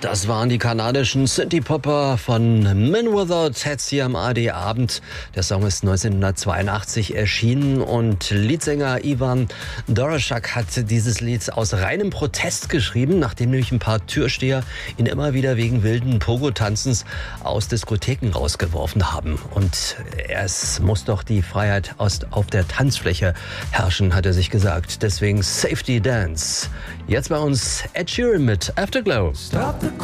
Das waren die kanadischen Synthie-Popper von Men Without Hats hier am AD-Abend. Der Song ist 1982 erschienen und Leadsänger Ivan Doroschak hat dieses Lied aus reinem Protest geschrieben, nachdem nämlich ein paar Türsteher ihn immer wieder wegen wilden Pogo-Tanzens aus Diskotheken rausgeworfen haben. Und es muss doch die Freiheit auf der Tanzfläche herrschen, hat er sich gesagt. Deswegen Safety Dance. Jetzt bei uns Ed Sheeran mit Afterglow. Stop the